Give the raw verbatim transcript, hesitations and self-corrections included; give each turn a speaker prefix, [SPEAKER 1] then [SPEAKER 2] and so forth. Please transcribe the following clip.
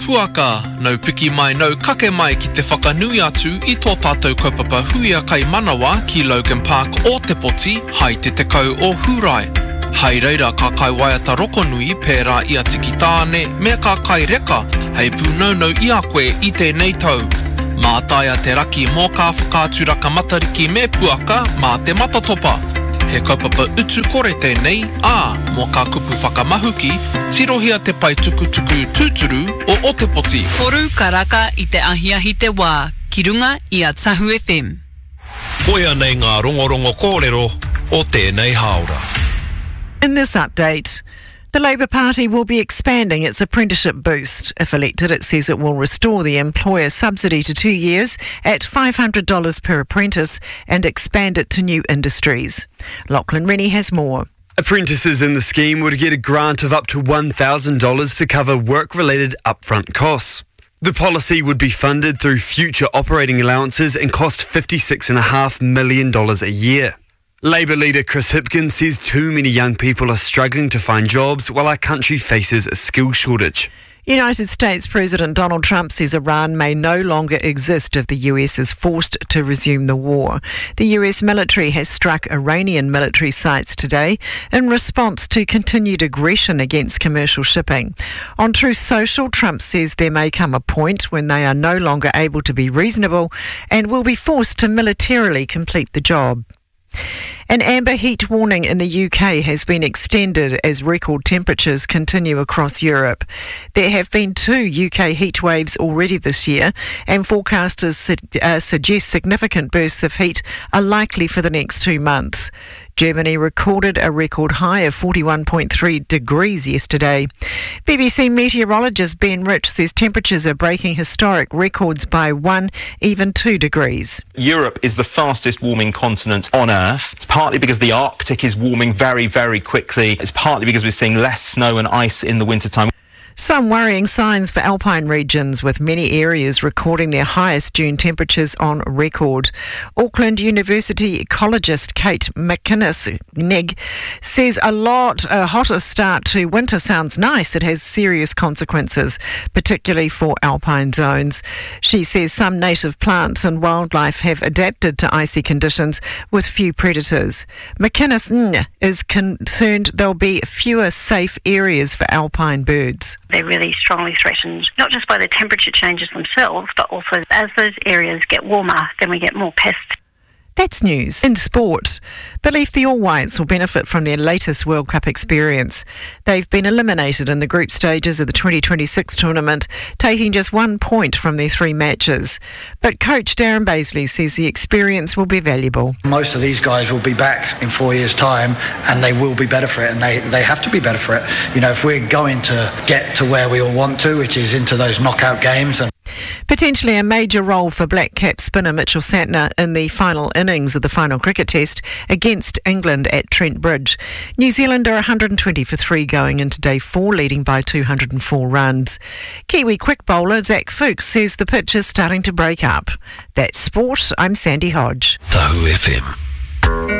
[SPEAKER 1] Puaka, nau piki mai nau kake mai ki te whakanui atu I tō tātou kaupapa huia kai manawa ki Logan Park o Te Poti, hai te tekau o Hurai. Hei reira ka kai waiata rokonui pērā ia tiki tāne, mea ka kai reka, hei pūnaunau I a koe I tēnei tau. Mā taia te raki mō ka whakāturaka matariki me puaka mā te matatopa. He kaupapa utu kore tēnei, ā, mō ka kupu whakamahuki, tirohia te pai tukutuku tūturu o O Te Poti.
[SPEAKER 2] Toru karaka I te ahiahi te wā, ki runga I a Tahu F M.
[SPEAKER 3] Koia nei ngā rongorongo kōrero o tēnei haora.
[SPEAKER 4] In this update, the Labour Party will be expanding its apprenticeship boost. If elected, it says it will restore the employer subsidy to two years at five hundred dollars per apprentice and expand it to new industries. Lachlan Rennie has more.
[SPEAKER 5] Apprentices in the scheme would get a grant of up to one thousand dollars to cover work-related upfront costs. The policy would be funded through future operating allowances and cost fifty-six point five million dollars a year. Labour leader Chris Hipkins says too many young people are struggling to find jobs while our country faces a skill shortage.
[SPEAKER 4] United States President Donald Trump says Iran may no longer exist if the U S is forced to resume the war. The U S military has struck Iranian military sites today in response to continued aggression against commercial shipping. On Truth Social, Trump says there may come a point when they are no longer able to be reasonable and will be forced to militarily complete the job. An amber heat warning in the U K has been extended as record temperatures continue across Europe. There have been two U K heat waves already this year, and forecasters su- uh, suggest significant bursts of heat are likely for the next two months. Germany recorded a record high of forty-one point three degrees yesterday. B B C meteorologist Ben Rich says temperatures are breaking historic records by one, even two degrees.
[SPEAKER 6] Europe is the fastest warming continent on Earth. It's partly because the Arctic is warming very, very quickly. It's partly because we're seeing less snow and ice in the wintertime.
[SPEAKER 4] Some worrying signs for alpine regions, with many areas recording their highest June temperatures on record. Auckland University ecologist Kate McInnes-Neg says a lot a hotter start to winter sounds nice. It has serious consequences, particularly for alpine zones. She says some native plants and wildlife have adapted to icy conditions with few predators. McInnes is concerned there'll be fewer safe areas for alpine birds.
[SPEAKER 7] They're really strongly threatened, not just by the temperature changes themselves, but also as those areas get warmer, then we get more pests.
[SPEAKER 4] That's news. In sport, believe the All Whites will benefit from their latest World Cup experience. They've been eliminated in the group stages of the twenty twenty-six tournament, taking just one point from their three matches. But coach Darren Baisley says the experience will be valuable.
[SPEAKER 8] Most of these guys will be back in four years' time and they will be better for it, and they, they have to be better for it. You know, if we're going to get to where we all want to, which is into those knockout games. And
[SPEAKER 4] potentially a major role for black cap spinner Mitchell Santner in the final innings of the final cricket test against England at Trent Bridge. New Zealand are one hundred twenty for three going into day four, leading by two hundred four runs. Kiwi quick bowler Zach Fuchs says the pitch is starting to break up. That's sport. I'm Sandy Hodge.
[SPEAKER 3] Tahu F M.